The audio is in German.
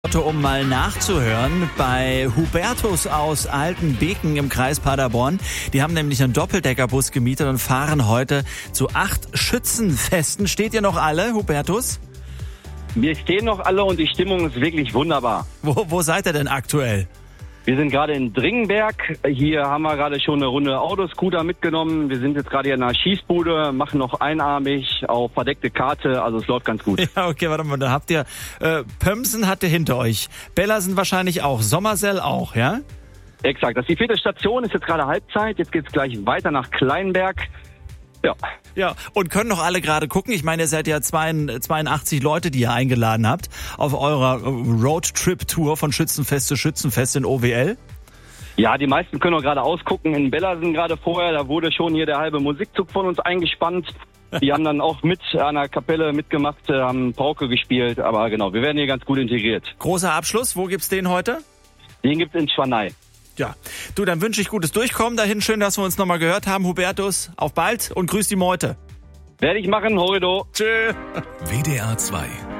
Um mal nachzuhören bei Hubertus aus Altenbeken im Kreis Paderborn. Die haben nämlich einen Doppeldeckerbus gemietet und fahren heute zu 8 Schützenfesten. Steht ihr noch alle, Hubertus? Wir stehen noch alle und die Stimmung ist wirklich wunderbar. Wo seid ihr denn aktuell? Wir sind gerade in Dringenberg. Hier haben wir gerade schon eine Runde Autoscooter mitgenommen. Wir sind jetzt gerade hier in einer Schießbude, machen noch einarmig auf verdeckte Karte. Also es läuft ganz gut. Ja, okay, warte mal. Da habt ihr Pömsen habt ihr hinter euch. Bellersen wahrscheinlich auch. Sommersell auch, ja? Exakt. Das ist die 4. Station, ist jetzt gerade Halbzeit. Jetzt geht's gleich weiter nach Kleinberg. Ja. Ja, und können noch alle gerade gucken. Ich meine, ihr seid ja 82 Leute, die ihr eingeladen habt auf eurer Roadtrip-Tour von Schützenfest zu Schützenfest in OWL. Ja, die meisten können auch gerade ausgucken. In Bellersen gerade vorher, da wurde schon hier der halbe Musikzug von uns eingespannt. Die haben dann auch mit einer Kapelle mitgemacht, haben Pauke gespielt. Aber genau, wir werden hier ganz gut integriert. Großer Abschluss. Wo gibt's den heute? Den gibt's in Schwanei. Ja, du, dann wünsche ich gutes Durchkommen dahin. Schön, dass wir uns nochmal gehört haben, Hubertus. Auf bald und grüß die Meute. Werde ich machen, Horrido. Tschö. WDR 2